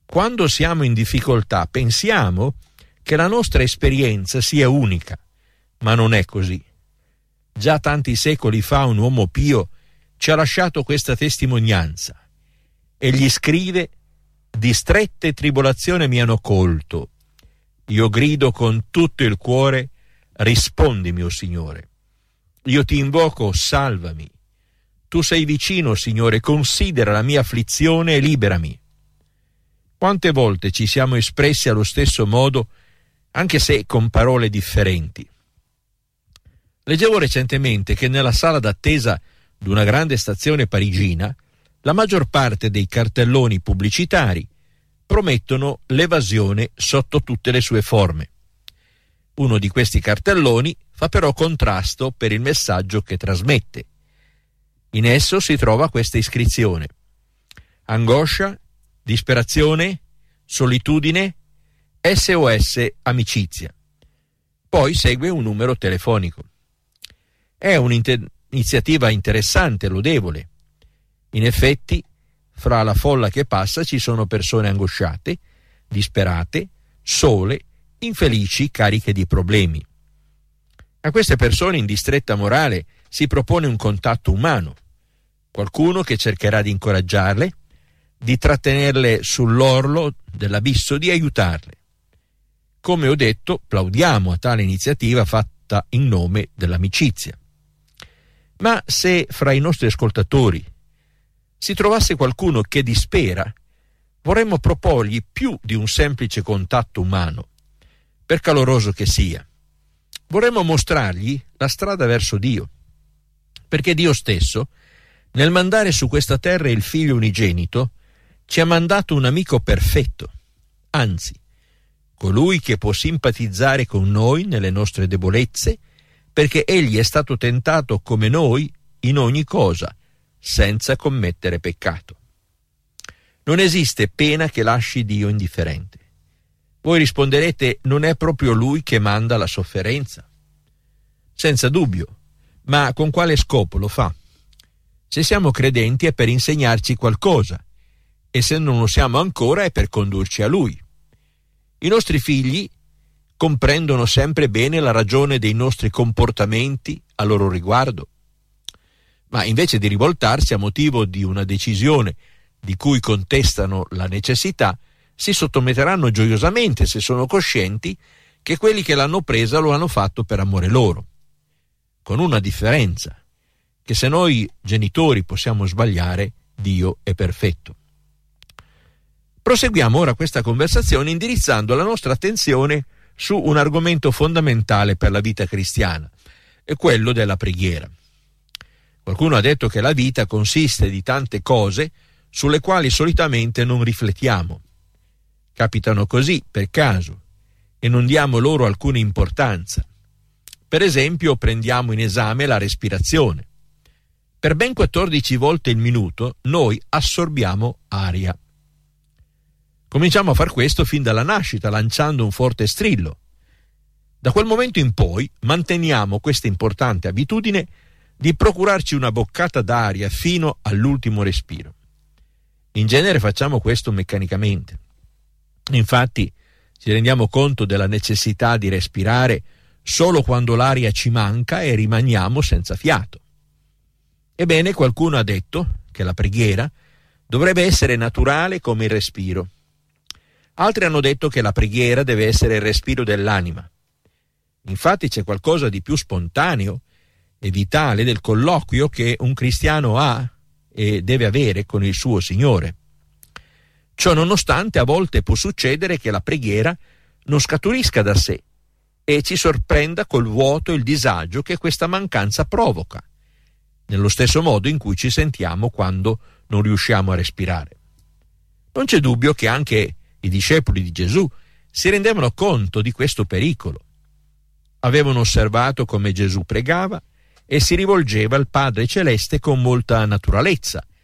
Quando siamo in difficoltà pensiamo che la nostra esperienza sia unica, ma non è così. Già tanti secoli fa un uomo pio ci ha lasciato questa testimonianza. Egli scrive: «Di strette tribolazioni mi hanno colto. Io grido con tutto il cuore, rispondimi, o Signore. Io ti invoco, salvami. Tu sei vicino, Signore, considera la mia afflizione e liberami». Quante volte ci siamo espressi allo stesso modo, anche se con parole differenti. Leggevo recentemente che nella sala d'attesa di una grande stazione parigina la maggior parte dei cartelloni pubblicitari promettono l'evasione sotto tutte le sue forme. Uno di questi cartelloni fa però contrasto per il messaggio che trasmette. In esso si trova questa iscrizione: angoscia, disperazione, solitudine, SOS amicizia. Poi segue un numero telefonico. È un'iniziativa interessante, lodevole. In effetti, fra la folla che passa ci sono persone angosciate, disperate, sole, infelici, cariche di problemi. A queste persone in distretta morale si propone un contatto umano, qualcuno che cercherà di incoraggiarle, di trattenerle sull'orlo dell'abisso, di aiutarle. Come ho detto, plaudiamo a tale iniziativa fatta in nome dell'amicizia. Ma se fra i nostri ascoltatori si trovasse qualcuno che dispera, vorremmo proporgli più di un semplice contatto umano, per caloroso che sia. Vorremmo mostrargli la strada verso Dio, perché Dio stesso, nel mandare su questa terra il Figlio unigenito, ci ha mandato un amico perfetto, anzi, colui che può simpatizzare con noi nelle nostre debolezze, perché egli è stato tentato come noi in ogni cosa, senza commettere peccato. Non esiste pena che lasci Dio indifferente. Voi risponderete: non è proprio Lui che manda la sofferenza? Senza dubbio, ma con quale scopo lo fa? Se siamo credenti è per insegnarci qualcosa, e se non lo siamo ancora è per condurci a Lui. I nostri figli comprendono sempre bene la ragione dei nostri comportamenti a loro riguardo, ma invece di rivoltarsi a motivo di una decisione di cui contestano la necessità, si sottometteranno gioiosamente se sono coscienti che quelli che l'hanno presa lo hanno fatto per amore loro. Con una differenza, che se noi genitori possiamo sbagliare, Dio è perfetto. Proseguiamo ora questa conversazione indirizzando la nostra attenzione su un argomento fondamentale per la vita cristiana, è quello della preghiera. Qualcuno ha detto che la vita consiste di tante cose sulle quali solitamente non riflettiamo. Capitano così, per caso, e non diamo loro alcuna importanza. Per esempio, prendiamo in esame la respirazione. Per ben 14 volte il minuto noi assorbiamo aria. Cominciamo a far questo fin dalla nascita, lanciando un forte strillo. Da quel momento in poi manteniamo questa importante abitudine di procurarci una boccata d'aria fino all'ultimo respiro. In genere facciamo questo meccanicamente. Infatti ci rendiamo conto della necessità di respirare solo quando l'aria ci manca e rimaniamo senza fiato. Ebbene, qualcuno ha detto che la preghiera dovrebbe essere naturale come il respiro. Altri hanno detto che la preghiera deve essere il respiro dell'anima. Infatti c'è qualcosa di più spontaneo e vitale del colloquio che un cristiano ha e deve avere con il suo Signore. Ciò nonostante, a volte può succedere che la preghiera non scaturisca da sé e ci sorprenda col vuoto e il disagio che questa mancanza provoca, nello stesso modo in cui ci sentiamo quando non riusciamo a respirare. Non c'è dubbio che anche i discepoli di Gesù si rendevano conto di questo pericolo. Avevano osservato come Gesù pregava e si rivolgeva al Padre Celeste con molta naturalezza